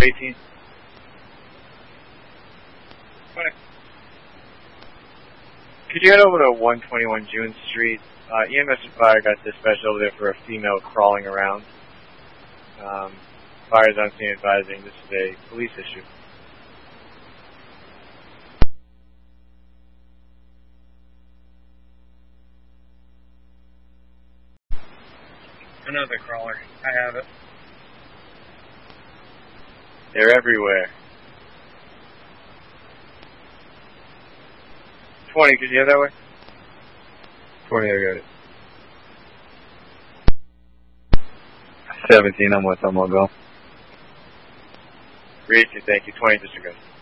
18. 20. Could you head over to 121 June Street? EMS and fire got dispatched over there for a female crawling around. Fire is on scene advising this is a police issue. Another crawler. I have it. They're everywhere. 20, could you head that way? 20, I got it. 17, I'm with them, I'll go. Read, thank you. 20, disregard.